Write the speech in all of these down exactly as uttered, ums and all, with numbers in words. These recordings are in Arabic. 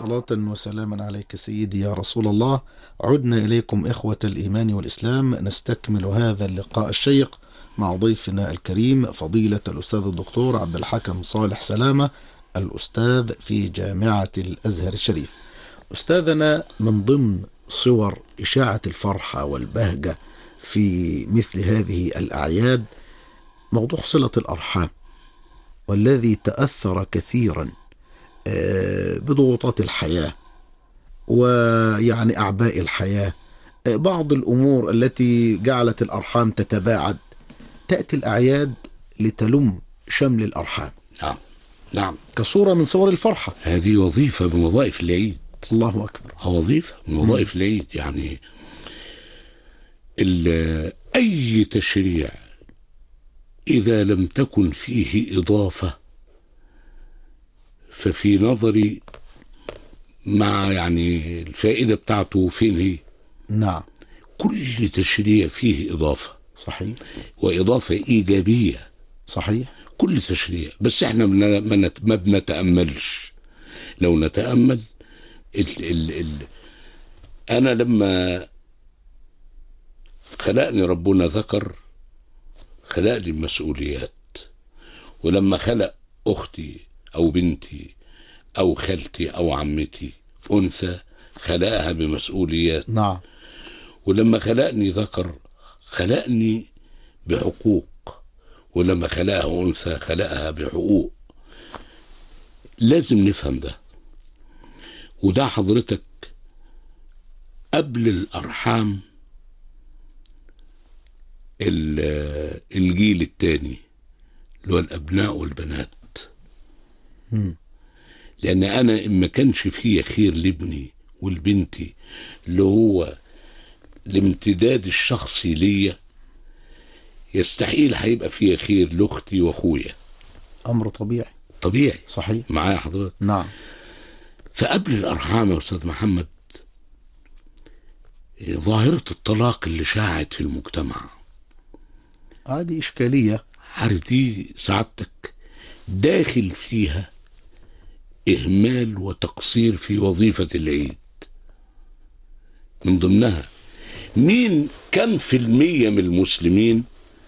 صلاة وسلاما عليك سيدي يا رسول الله. عدنا إليكم إخوة الإيمان والإسلام، نستكمل هذا اللقاء الشيق مع ضيفنا الكريم فضيلة الأستاذ الدكتور عبد الحكم صالح سلامة، الأستاذ في جامعة الأزهر الشريف. أستاذنا، من ضمن صور إشاعة الفرحة والبهجة في مثل هذه الأعياد موضوع صلة الأرحام، والذي تأثر كثيرا بضغوطات الحياة ويعني أعباء الحياة، بعض الأمور التي جعلت الأرحام تتباعد، تأتي الأعياد لتلم شمل الأرحام. نعم نعم كصورة من صور الفرحة. هذه وظيفة من وظائف العيد. الله أكبر. وظيفة من وظائف العيد. يعني أي تشريع إذا لم تكن فيه إضافة ففي نظري مع يعني الفائدة بتاعته فين هي؟ نعم. كل تشريع فيه إضافة. صحيح. وإضافة إيجابية. صحيح. كل تشريع، بس احنا ما بنتأملش. لو نتأمل ال ال ال أنا لما خلقني ربنا ذكر خلق لي المسؤوليات، ولما خلق أختي أو بنتي أو خالتي أو عمتي أنثى خلقها بمسؤوليات. نعم. ولما خلقني ذكر خلقني بحقوق، ولما خلقها أنثى خلقها بحقوق. لازم نفهم ده. وده حضرتك قبل الأرحام الجيل الثاني اللي هو الأبناء والبنات. م. لأن أنا إما كانش فيه خير لابني والبنتي اللي هو الامتداد الشخصي ليا، يستحيل هيبقى فيه خير لأختي وأخويا. أمر طبيعي. طبيعي. صحيح. معايا حضرتك؟ نعم. فقبل الأرحام يا أستاذ محمد ظاهرة الطلاق اللي شاعت في المجتمع، هذه إشكالية. عارف دي سعادتك داخل فيها إهمال وتقصير في وظيفة العيد. من ضمنها مين كم في المية من المسلمين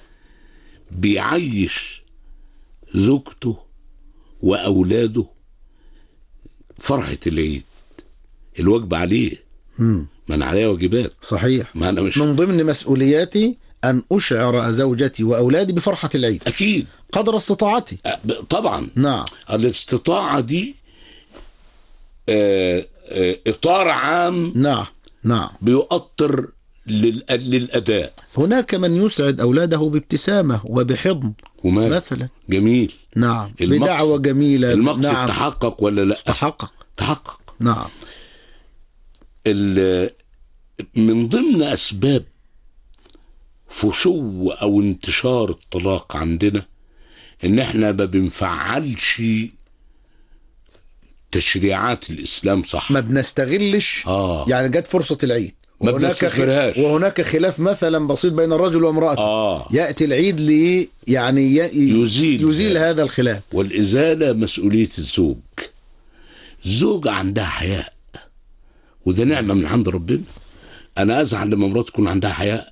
بيعيش زوجته وأولاده فرحة العيد؟ الواجب عليه. مم. ما أنا عليه واجبات. صحيح. ما أنا مش من ضمن مسؤولياتي أن أشعر زوجتي وأولادي بفرحة العيد. أكيد. قدر استطاعتي. طبعا. نعم. الاستطاعة دي آه آه إطار عام. نعم نعم. بيؤطر للأداء. هناك من يسعد أولاده بابتسامة وبحضن مثلا. جميل. نعم. بدعوة جميلة. المقصد نعم. تحقق ولا لا؟ تحقق. تحقق. نعم. من ضمن أسباب فشو أو انتشار الطلاق عندنا إن إحنا ما بنفعلش تشريعات الإسلام صح. ما بنستغلش. آه. يعني جت فرصة العيد ما بنستغلهاش. وهناك خلاف مثلا بسيط بين الرجل وامرأته. آه. يأتي العيد لي يعني ي... يزيل, يزيل هذا الخلاف. والإزالة مسؤولية الزوج. الزوجة عندها حياء، وده نعمة من عند ربنا. أنا أزعل لما مراتي تكون عندها حياء.